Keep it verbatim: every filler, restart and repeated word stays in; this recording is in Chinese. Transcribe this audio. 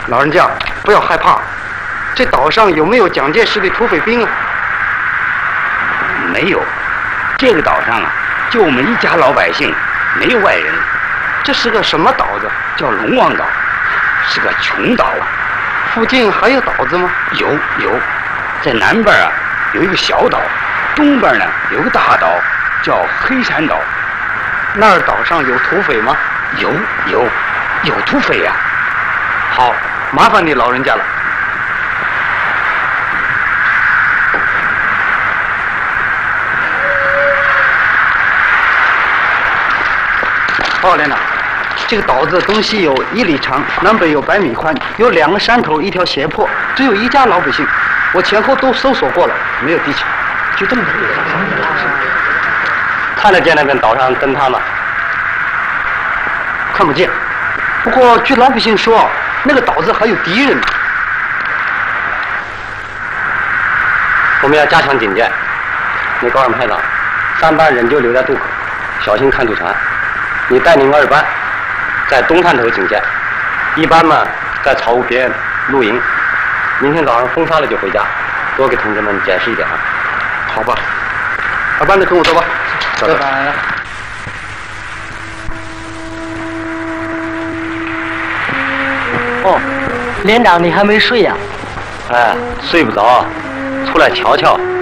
老人家不要害怕，这岛上有没有蒋介石的土匪兵啊？ 没有，这个岛上啊，就我们一家老百姓，没有外人。 这是个什么岛子？ 叫龙王岛，是个穷岛啊。 附近还有岛子吗？ 有有，在南边啊有一个小岛，东边呢有个大岛，叫黑山岛。 那儿岛上有土匪吗？ 有有有土匪呀、啊。 好，麻烦你老人家了。报连长，这个岛子东西有一里长，南北有百米宽，有两个山头，一条斜坡，只有一家老百姓。我前后都搜索过了，没有敌情，就这么个地方。看得见那边岛上灯塔吗？看不见。不过据老百姓说，那个岛子还有敌人呢。我们要加强警戒。你告诉排长，三班人就留在渡口，小心看渡船。你带领二班在东滩头警戒，一班嘛在草屋边露营。明天早上风沙了就回家，多给同志们解释一点啊。好吧，二班的跟我走吧。走吧。 哦，连长你还没睡呀、 啊？哎，睡不着，出来瞧瞧。